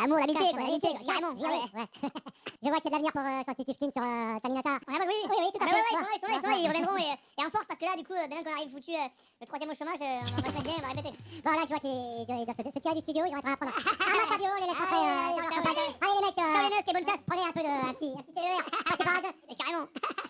l'amour, l'amitié, quoi, carrément. Ouais. Je vois qu'il y a de l'avenir pour Sensitive Teen sur Taminata. Oui, tout à fait. Ils sont là, ils reviendront et en force parce que là, du coup, maintenant qu'on arrive foutu le troisième au chômage, on va se mettre bien, on va répéter. Bon, là, je vois qu'ils doivent se tirer du studio, ils ont intérêt à prendre un matériau, on les laisse après dans leur campagne. Allez, les mecs, sur les nœuds, c'était bonne chasse. Prenez un petit TER, passez par âge, et carrément.